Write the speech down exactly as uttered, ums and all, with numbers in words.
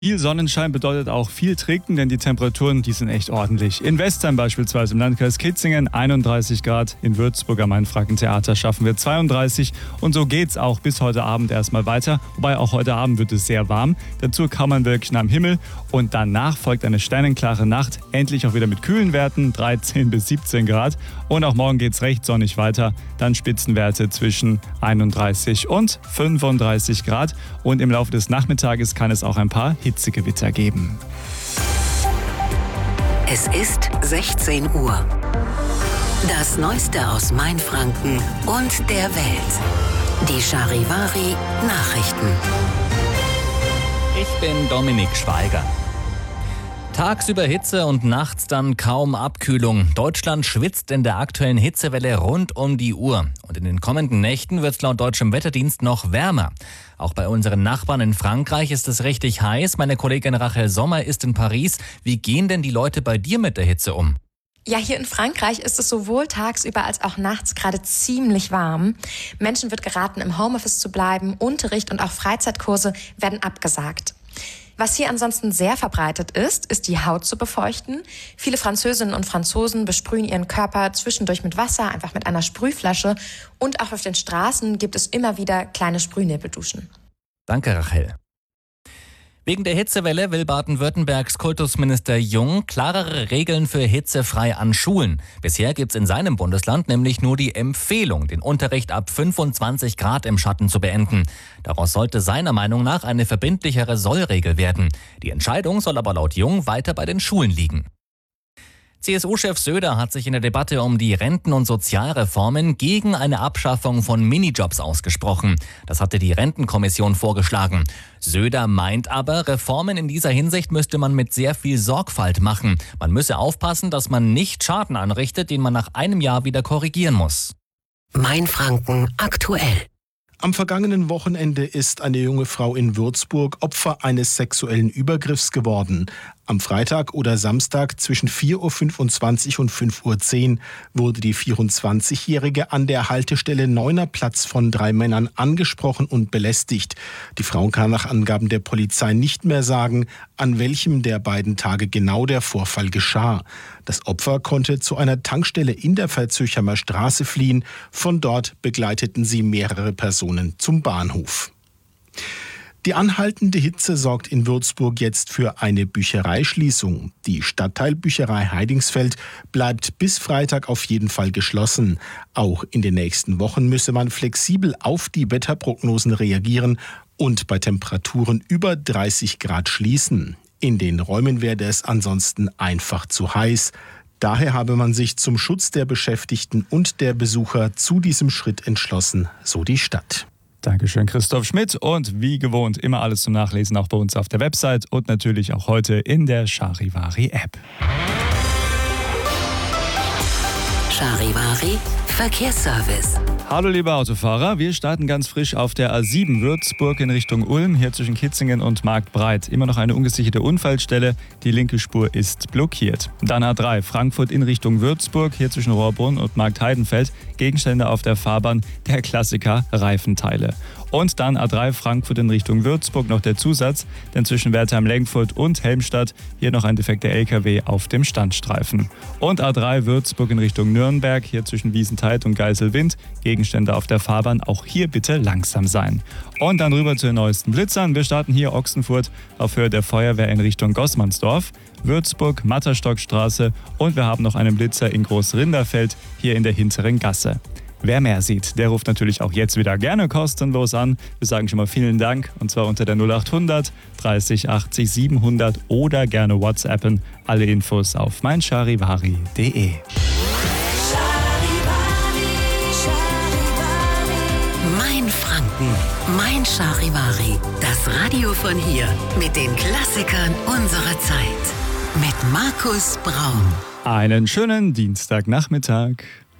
Viel Sonnenschein bedeutet auch viel Trinken, denn die Temperaturen, die sind echt ordentlich. In Westheim beispielsweise im Landkreis Kitzingen einunddreißig Grad, in Würzburg am Mainfranken-Theater schaffen wir zweiunddreißig und so geht's auch bis heute Abend erstmal weiter. Wobei auch heute Abend wird es sehr warm. Dazu Kammernwölkchen am Himmel und danach folgt eine sternenklare Nacht, endlich auch wieder mit kühlen Werten, dreizehn bis siebzehn Grad. Und auch morgen geht's recht sonnig weiter, dann Spitzenwerte zwischen einunddreißig und fünfunddreißig Grad und im Laufe des Nachmittages kann es auch ein paar Hitzegewitter geben. Es ist sechzehn Uhr. Das Neueste aus Mainfranken und der Welt. Die Charivari Nachrichten. Ich bin Dominik Schweiger. Tagsüber Hitze und nachts dann kaum Abkühlung. Deutschland schwitzt in der aktuellen Hitzewelle rund um die Uhr. Und in den kommenden Nächten wird es laut deutschem Wetterdienst noch wärmer. Auch bei unseren Nachbarn in Frankreich ist es richtig heiß. Meine Kollegin Rachel Sommer ist in Paris. Wie gehen denn die Leute bei dir mit der Hitze um? Ja, hier in Frankreich ist es sowohl tagsüber als auch nachts gerade ziemlich warm. Menschen wird geraten, im Homeoffice zu bleiben. Unterricht und auch Freizeitkurse werden abgesagt. Was hier ansonsten sehr verbreitet ist, ist die Haut zu befeuchten. Viele Französinnen und Franzosen besprühen ihren Körper zwischendurch mit Wasser, einfach mit einer Sprühflasche. Und auch auf den Straßen gibt es immer wieder kleine Sprühnebelduschen. Danke, Rachel. Wegen der Hitzewelle will Baden-Württembergs Kultusminister Jung klarere Regeln für hitzefrei an Schulen. Bisher gibt's in seinem Bundesland nämlich nur die Empfehlung, den Unterricht ab fünfundzwanzig Grad im Schatten zu beenden. Daraus sollte seiner Meinung nach eine verbindlichere Sollregel werden. Die Entscheidung soll aber laut Jung weiter bei den Schulen liegen. C S U-Chef Söder hat sich in der Debatte um die Renten- und Sozialreformen gegen eine Abschaffung von Minijobs ausgesprochen. Das hatte die Rentenkommission vorgeschlagen. Söder meint aber, Reformen in dieser Hinsicht müsste man mit sehr viel Sorgfalt machen. Man müsse aufpassen, dass man nicht Schaden anrichtet, den man nach einem Jahr wieder korrigieren muss. Mainfranken aktuell. Am vergangenen Wochenende ist eine junge Frau in Würzburg Opfer eines sexuellen Übergriffs geworden. Am Freitag oder Samstag zwischen vier Uhr fünfundzwanzig und fünf Uhr zehn wurde die vierundzwanzigjährige an der Haltestelle Neuner Platz von drei Männern angesprochen und belästigt. Die Frau kann nach Angaben der Polizei nicht mehr sagen, an welchem der beiden Tage genau der Vorfall geschah. Das Opfer konnte zu einer Tankstelle in der Verzöchhamer Straße fliehen. Von dort begleiteten sie mehrere Personen zum Bahnhof. Die anhaltende Hitze sorgt in Würzburg jetzt für eine Büchereischließung. Die Stadtteilbücherei Heidingsfeld bleibt bis Freitag auf jeden Fall geschlossen. Auch in den nächsten Wochen müsse man flexibel auf die Wetterprognosen reagieren und bei Temperaturen über dreißig Grad schließen. In den Räumen werde es ansonsten einfach zu heiß. Daher habe man sich zum Schutz der Beschäftigten und der Besucher zu diesem Schritt entschlossen, so die Stadt. Dankeschön, Christoph Schmidt. Und wie gewohnt immer alles zum Nachlesen auch bei uns auf der Website und natürlich auch heute in der Charivari-App. Charivari Verkehrsservice. Hallo liebe Autofahrer, wir starten ganz frisch auf der A sieben Würzburg in Richtung Ulm, hier zwischen Kitzingen und Marktbreit. Immer noch eine ungesicherte Unfallstelle, die linke Spur ist blockiert. Dann A drei Frankfurt in Richtung Würzburg, hier zwischen Rohrbrunn und Marktheidenfeld. Gegenstände auf der Fahrbahn, der Klassiker Reifenteile. Und dann A drei Frankfurt in Richtung Würzburg noch der Zusatz, denn zwischen Wertheim-Lenkfurt und Helmstadt hier noch ein defekter L K W auf dem Standstreifen. Und A drei Würzburg in Richtung Nürnberg, hier zwischen Wiesentheid und Geiselwind, Gegenstände auf der Fahrbahn, auch hier bitte langsam sein. Und dann rüber zu den neuesten Blitzern. Wir starten hier Ochsenfurt auf Höhe der Feuerwehr in Richtung Gossmannsdorf, Würzburg, Matterstockstraße und wir haben noch einen Blitzer in Großrinderfeld, hier in der hinteren Gasse. Wer mehr sieht, der ruft natürlich auch jetzt wieder gerne kostenlos an. Wir sagen schon mal vielen Dank und zwar unter der null acht hundert dreißig achtzig siebenhundert oder gerne WhatsAppen. Alle Infos auf meincharivari punkt de. Mainfranken, Mein Charivari, das Radio von hier mit den Klassikern unserer Zeit. Mit Markus Braun. Einen schönen Dienstagnachmittag.